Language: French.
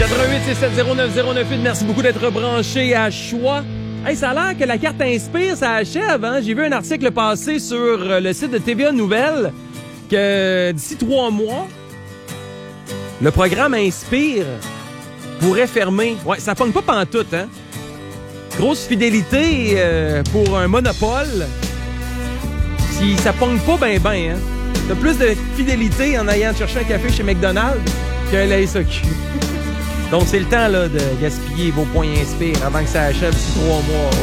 88-67-09-08. Merci beaucoup d'être branché à Choix. Hey, ça a l'air que la carte Inspire, ça achève. Hein? J'ai vu un article passer sur le site de TVA Nouvelles que d'ici 3 mois, le programme Inspire pourrait fermer. Ouais, ça pogne pas pantoute, hein? Grosse fidélité pour un monopole. Si ça pogne pas ben, hein? T'as plus de fidélité en allant chercher un café chez McDonald's qu'à la SAQ. Donc, c'est le temps là, de gaspiller vos points Inspire avant que ça achève d'ici 3 mois.